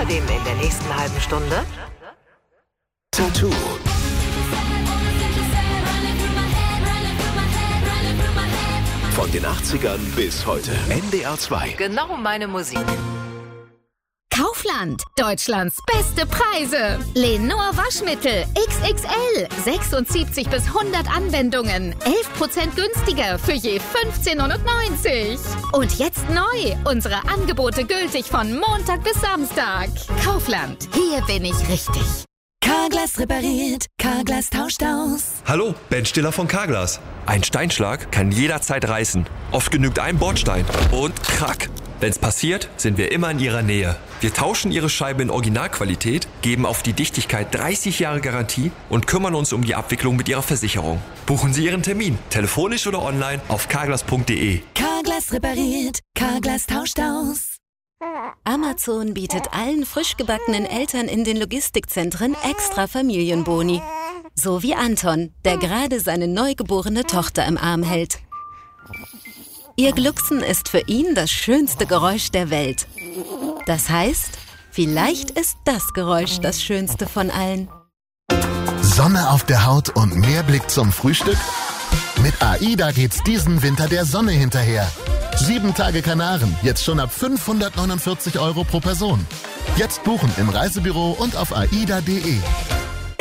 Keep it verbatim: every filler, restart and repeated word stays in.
Außerdem in der nächsten halben Stunde Tattoo. Von den achtzigern bis heute. N D R zwei. genau meine Musik. Kaufland, Deutschlands beste Preise. Lenor Waschmittel X X L, sechsundsiebzig bis hundert Anwendungen, elf Prozent günstiger für je fünfzehn neunundneunzig. Und jetzt neu, unsere Angebote gültig von Montag bis Samstag. Kaufland, hier bin ich richtig. Carglass repariert, Carglass tauscht aus. Hallo, Ben Stiller von Carglass. Ein Steinschlag kann jederzeit reißen. Oft genügt ein Bordstein und krack. Wenn's passiert, sind wir immer in Ihrer Nähe. Wir tauschen Ihre Scheibe in Originalqualität, geben auf die Dichtigkeit dreißig Jahre Garantie und kümmern uns um die Abwicklung mit Ihrer Versicherung. Buchen Sie Ihren Termin, telefonisch oder online auf carglass punkt de. Carglass repariert, Carglass tauscht aus. Amazon bietet allen frisch gebackenen Eltern in den Logistikzentren extra Familienboni. So wie Anton, der gerade seine neugeborene Tochter im Arm hält. Ihr Glucksen ist für ihn das schönste Geräusch der Welt. Das heißt, vielleicht ist das Geräusch das schönste von allen. Sonne auf der Haut und mehr Blick zum Frühstück? Mit AIDA geht's diesen Winter der Sonne hinterher. Sieben Tage Kanaren, jetzt schon ab fünfhundertneunundvierzig Euro pro Person. Jetzt buchen im Reisebüro und auf aida punkt de.